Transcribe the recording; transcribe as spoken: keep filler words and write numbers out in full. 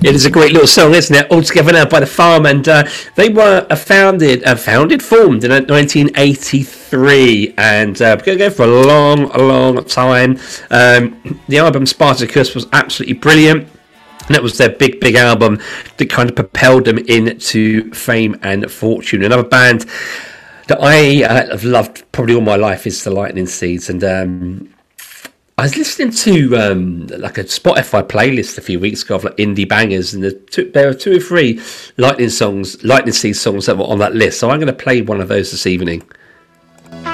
It is a great little song, isn't it? All Together Now by The Farm, and uh, they were uh, founded, uh, founded, formed in nineteen eighty-three, and uh, we're going to go for a long, a long time. Um, the album Spartacus was absolutely brilliant. And that was their big, big album that kind of propelled them into fame and fortune. Another band that I uh, have loved probably all my life is the Lightning Seeds. And um, I was listening to um, like a Spotify playlist a few weeks ago of like indie bangers, and there, two, there were two or three Lightning songs, Lightning Seeds songs that were on that list. So I'm going to play one of those this evening.